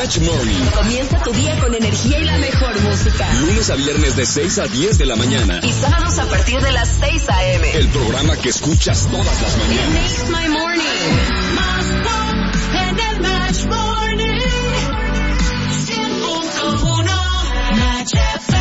Match Morning. Comienza tu día con energía y la mejor música. Lunes a viernes de 6 a 10 de la mañana. Y sábados a partir de las 6 a.m. El programa que escuchas todas las mañanas. It makes my morning. Más pop en el Match Morning. 100.1 Match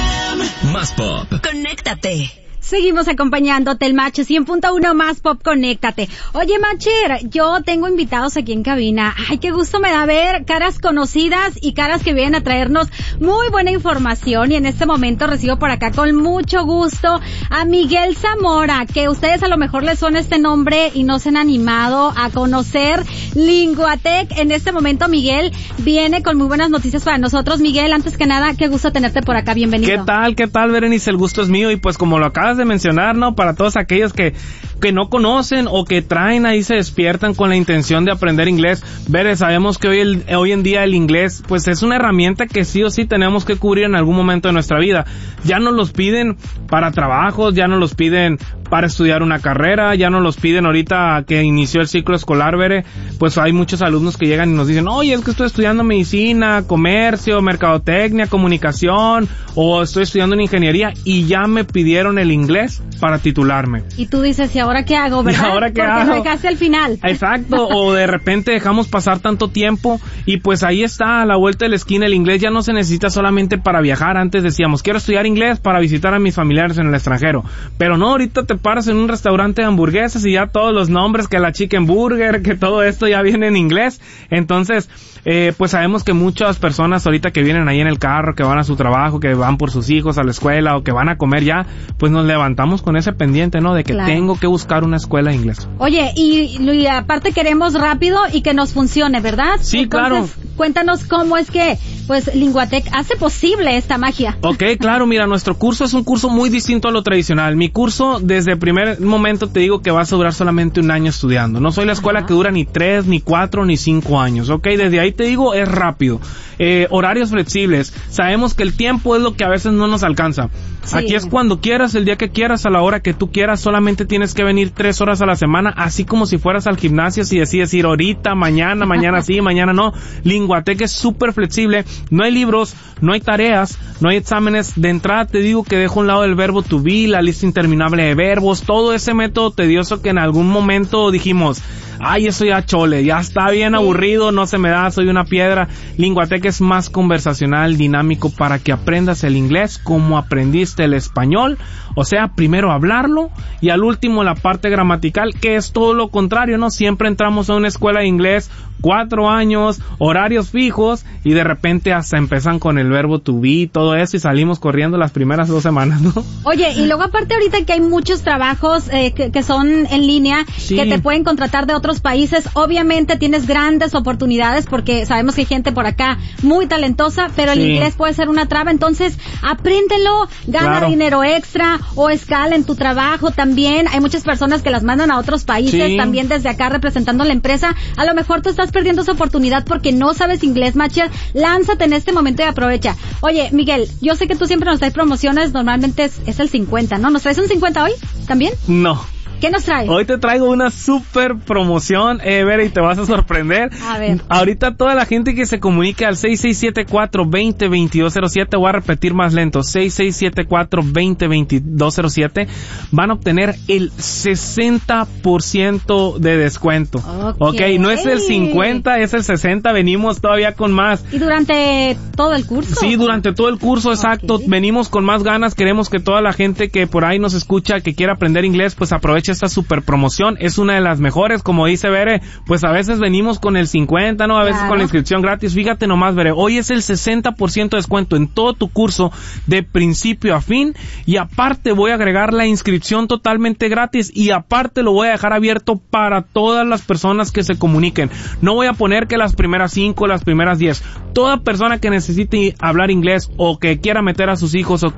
FM. Más pop. Conéctate. Seguimos acompañándote, el Match 100.1 Más Pop, conéctate. Oye, Matcher, yo tengo invitados aquí en cabina. Ay, qué gusto me da ver caras conocidas y caras que vienen a traernos muy buena información. Y en este momento recibo por acá con mucho gusto a Miguel Zamora, que ustedes a lo mejor les suena este nombre y no se han animado a conocer Linguatec. En este momento Miguel viene con muy buenas noticias para nosotros. Miguel, antes que nada, qué gusto tenerte por acá, bienvenido. ¿Qué tal, Berenice? El gusto es mío y pues como lo acabas de mencionar, ¿no? Para todos aquellos que no conocen o que traen ahí, se despiertan con la intención de aprender inglés. Sabemos que hoy en día el inglés pues es una herramienta que sí o sí tenemos que cubrir en algún momento de nuestra vida. Ya nos los piden para trabajos, ya nos los piden para estudiar una carrera, ya nos los piden ahorita que inició el ciclo escolar, pues hay muchos alumnos que llegan y nos dicen, oye, es que estoy estudiando medicina, comercio, mercadotecnia, comunicación, o estoy estudiando en ingeniería y ya me pidieron el inglés para titularme. Y tú dices, ¿y ahora qué hago, verdad? ¿Y ahora qué hago? Porque lo dejaste al final. Exacto, o de repente dejamos pasar tanto tiempo y pues ahí está, a la vuelta de la esquina. El inglés ya no se necesita solamente para viajar. Antes decíamos, quiero estudiar inglés para visitar a mis familiares en el extranjero, pero no, ahorita te paras en un restaurante de hamburguesas y ya todos los nombres, que la chicken burger, que todo esto ya viene en inglés. Entonces, pues sabemos que muchas personas ahorita que vienen ahí en el carro, que van a su trabajo, que van por sus hijos a la escuela o que van a comer ya, pues nos levantamos con ese pendiente, ¿no? De que claro, tengo que buscar una escuela de inglés. Oye, y aparte queremos rápido y que nos funcione, ¿verdad? Sí, entonces, claro. Cuéntanos cómo es que, pues, Linguatec hace posible esta magia. Ok, claro, mira, nuestro curso es un curso muy distinto a lo tradicional. Mi curso, desde el primer momento te digo que vas a durar solamente un año estudiando. No soy la escuela que dura ni 3, ni 4, ni 5 años, ok. Desde ahí te digo, es rápido. Horarios flexibles. Sabemos que el tiempo es lo que a veces no nos alcanza. Sí. Aquí es cuando quieras, el día que quieras, a la hora que tú quieras. Solamente tienes que venir 3 horas a la semana, así como si fueras al gimnasio. Si decides ir ahorita, mañana sí, mañana no. Linguatec es súper flexible. No hay libros, no hay tareas, no hay exámenes. De entrada te digo que dejo a un lado el verbo to be, la lista interminable de verbos, todo ese método tedioso que en algún momento dijimos, ay, eso ya chole, ya está bien aburrido, no se me da, soy una piedra. Linguatec es más conversacional, dinámico, para que aprendas el inglés como aprendiste el español. O sea, primero hablarlo y al último la parte gramatical, que es todo lo contrario, ¿no? Siempre entramos a una escuela de inglés, 4 años, horarios fijos, y de repente hasta empiezan con el verbo to be, todo eso, y salimos corriendo las primeras 2 semanas, ¿no? Oye, y luego aparte ahorita que hay muchos trabajos que son en línea, sí, que te pueden contratar de otros países, obviamente tienes grandes oportunidades porque sabemos que hay gente por acá muy talentosa, pero el inglés puede ser una traba, entonces apréndelo, gana dinero extra o escala en tu trabajo también. Hay muchas personas que las mandan a otros países, también desde acá representando a la empresa. A lo mejor tú estás perdiendo esa oportunidad porque no sabes inglés, Matcher. Lánzate en este momento y aprovecha. Oye, Miguel, yo sé que tú siempre nos traes promociones, normalmente es el 50, ¿no? ¿Nos traes un 50 hoy también? No. ¿Qué nos trae? Hoy te traigo una super promoción, y te vas a sorprender. A ver. Ahorita toda la gente que se comunique al 6674-202207, voy a repetir más lento, 6674-202207, van a obtener el 60% de descuento. Okay. No es el 50, es el 60, venimos todavía con más. ¿Y durante todo el curso? Sí, durante todo el curso, exacto. Venimos con más ganas, queremos que toda la gente que por ahí nos escucha, que quiera aprender inglés, pues aproveche esta super promoción. Es una de las mejores, como dice Bere, pues a veces venimos con el 50, ¿no? A veces con la inscripción gratis. Fíjate nomás, Bere, hoy es el 60% de descuento en todo tu curso de principio a fin, y aparte voy a agregar la inscripción totalmente gratis, y aparte lo voy a dejar abierto para todas las personas que se comuniquen. No voy a poner que las primeras 5, las primeras 10. Toda persona que necesite hablar inglés o que quiera meter a sus hijos o